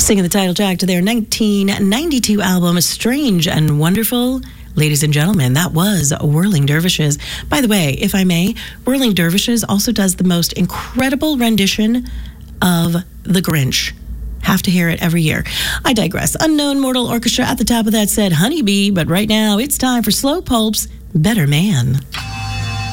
Singing the title track to their 1992 album, Strange and Wonderful. Ladies and gentlemen, that was Whirling Dervishes. By the way, if I may, Whirling Dervishes also does the most incredible rendition of The Grinch. Have to hear it every year. I digress. Unknown Mortal Orchestra at the top of that said Honeybee, but right now it's time for Slow Pulp's Better Man.